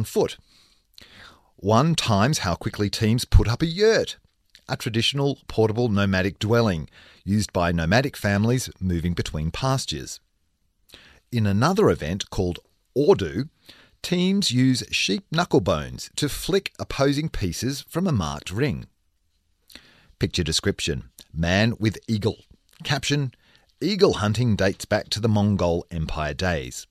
on foot. One times how quickly teams put up a yurt, a traditional portable nomadic dwelling used by nomadic families moving between pastures. In another event called Ordu, teams use sheep knuckle bones to flick opposing pieces from a marked ring. Picture description: man with eagle. Caption: eagle hunting dates back to the Mongol Empire days.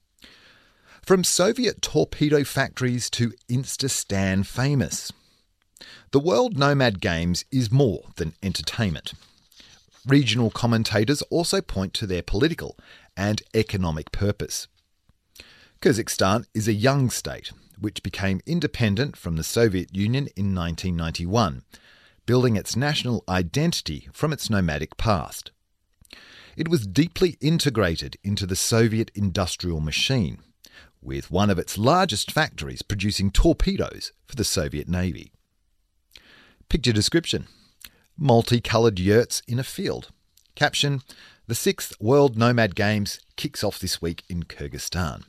From Soviet torpedo factories to Instastan famous. The World Nomad Games is more than entertainment. Regional commentators also point to their political and economic purpose. Kyrgyzstan is a young state which became independent from the Soviet Union in 1991, building its national identity from its nomadic past. It was deeply integrated into the Soviet industrial machine, with one of its largest factories producing torpedoes for the Soviet Navy. Picture description: multicoloured yurts in a field. Caption: the 6th World Nomad Games kicks off this week in Kyrgyzstan.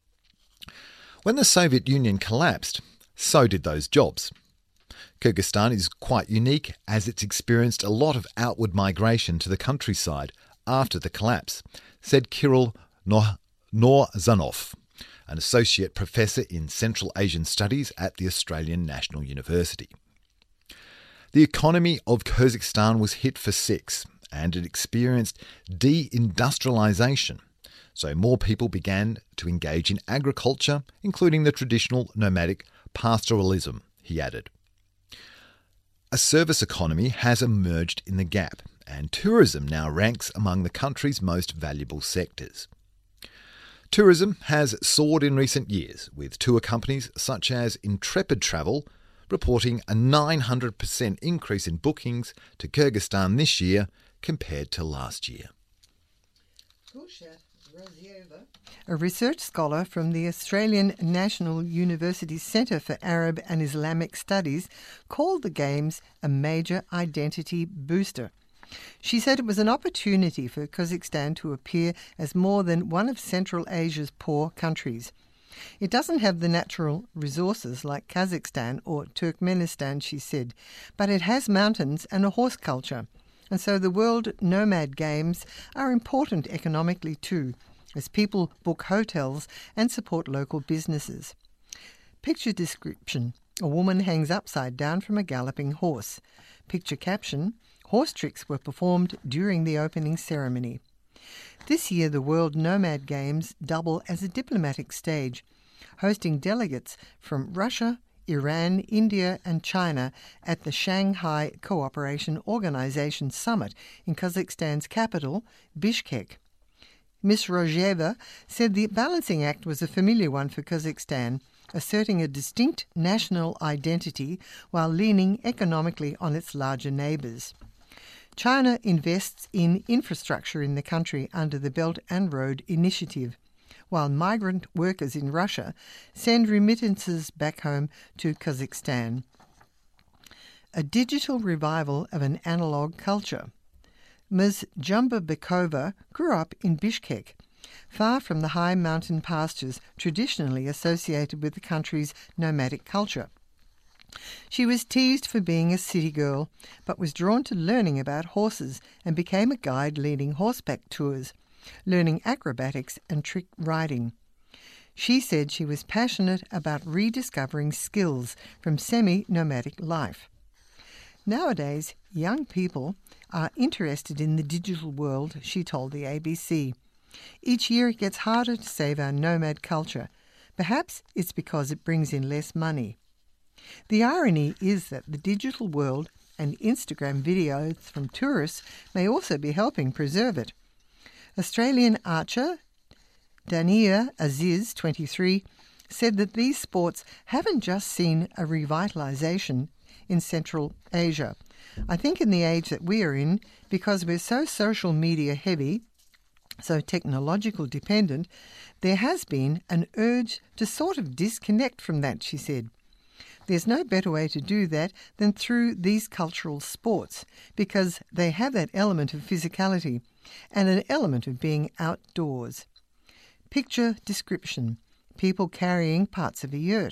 When the Soviet Union collapsed, so did those jobs. Kyrgyzstan is quite unique as it's experienced a lot of outward migration to the countryside after the collapse, said Kirill Norzanov, an associate professor in Central Asian Studies at the Australian National University. The economy of Kyrgyzstan was hit for six, and it experienced deindustrialisation, so more people began to engage in agriculture, including the traditional nomadic pastoralism, he added. A service economy has emerged in the gap, and tourism now ranks among the country's most valuable sectors. Tourism has soared in recent years, with tour companies such as Intrepid Travel reporting a 900% increase in bookings to Kyrgyzstan this year compared to last year. A research scholar from the Australian National University Centre for Arab and Islamic Studies called the Games a major identity booster. She said it was an opportunity for Kazakhstan to appear as more than one of Central Asia's poor countries. It doesn't have the natural resources like Kazakhstan or Turkmenistan, she said, but it has mountains and a horse culture. And so the World Nomad Games are important economically too, as people book hotels and support local businesses. Picture description: a woman hangs upside down from a galloping horse. Picture caption: horse tricks were performed during the opening ceremony. This year the World Nomad Games double as a diplomatic stage, hosting delegates from Russia, Iran, India and China at the Shanghai Cooperation Organization Summit in Kazakhstan's capital, Bishkek. Ms. Rojeva said the balancing act was a familiar one for Kazakhstan, asserting a distinct national identity while leaning economically on its larger neighbours. China invests in infrastructure in the country under the Belt and Road Initiative, while migrant workers in Russia send remittances back home to Kazakhstan. A digital revival of an analogue culture. Ms. Jumba Bekova grew up in Bishkek, far from the high mountain pastures traditionally associated with the country's nomadic culture. She was teased for being a city girl, but was drawn to learning about horses and became a guide leading horseback tours, learning acrobatics and trick riding. She said she was passionate about rediscovering skills from semi-nomadic life. Nowadays, young people are interested in the digital world, she told the ABC. Each year it gets harder to save our nomad culture. Perhaps it's because it brings in less money. The irony is that the digital world and Instagram videos from tourists may also be helping preserve it. Australian archer Dania Aziz, 23, said that these sports haven't just seen a revitalisation in Central Asia. I think in the age that we are in, because we're so social media heavy, so technological dependent, there has been an urge to sort of disconnect from that, she said. There's no better way to do that than through these cultural sports, because they have that element of physicality and an element of being outdoors. Picture description: people carrying parts of a yurt.